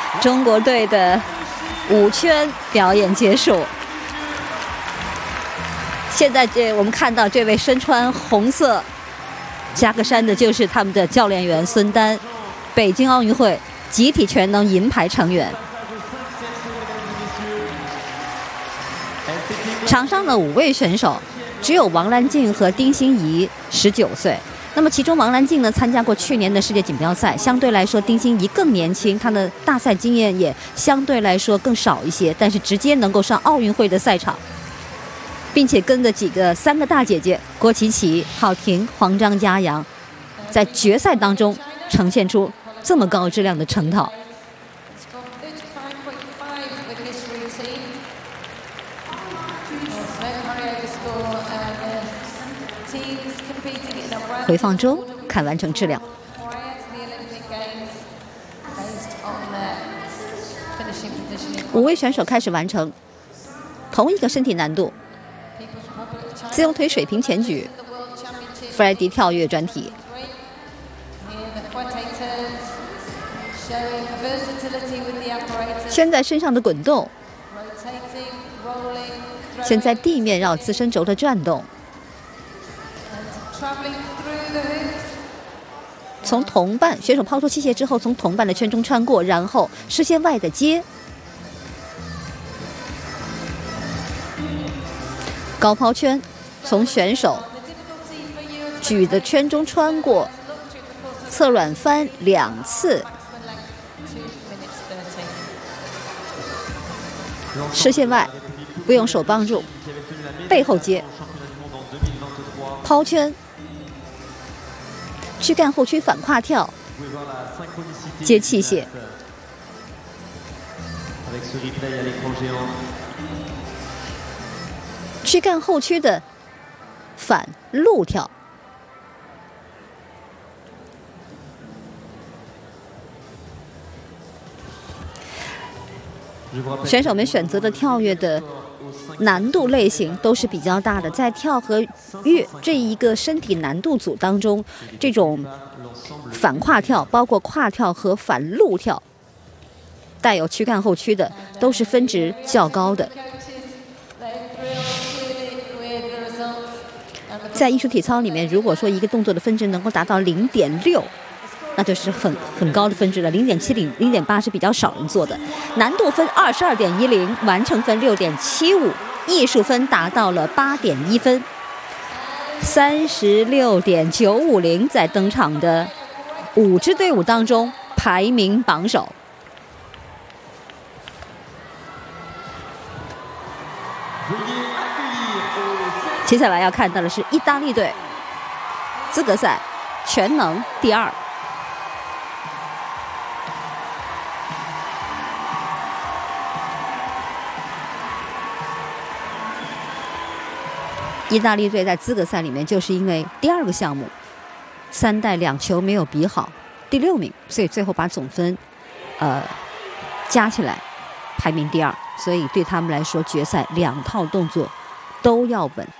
中国队的5圈表演结束。现在我们看到这位身穿红色夹克衫的，就是他们的教练员孙丹，北京奥运会集体全能银牌成员。场上的5位选手，只有王兰静和丁欣怡19岁。那么其中王兰静呢，参加过去年的世界锦标赛，相对来说丁欣怡更年轻，她的大赛经验也相对来说更少一些，但是直接能够上奥运会的赛场，并且跟着3个大姐姐郭琪琪、郝婷、黄张嘉阳，在决赛当中呈现出这么高质量的成套。回放中看完成质量。5位选手开始完成同一个身体难度，自由腿水平前举、弗莱迪跳跃转体。先在身上的滚动，先在地面绕自身轴的转动。从同伴选手抛出器械之后，从同伴的圈中穿过，然后视线外的接高抛圈，从选手举的圈中穿过，侧软翻2次，视线外不用手帮助，背后接抛圈，躯干后屈反胯跳，接器械，躯干后屈的反路跳。选手们选择的跳跃的难度类型都是比较大的，在跳和跃这一个身体难度组当中，这种反胯跳，包括胯跳和反路跳，带有躯干后屈的，都是分值较高的。在艺术体操里面，如果说一个动作的分值能够达到0.6，那就是很高的分值了。0.70、0.8是比较少人做的。难度分22.10，完成分6.75，艺术分达到了8.1分，36.950，在登场的5支队伍当中排名榜首。接下来要看到的是意大利队资格赛全能第2。意大利队在资格赛里面就是因为第2个项目3带2球没有比好，第6名，所以最后把总分加起来排名第2，所以对他们来说决赛2套动作都要稳。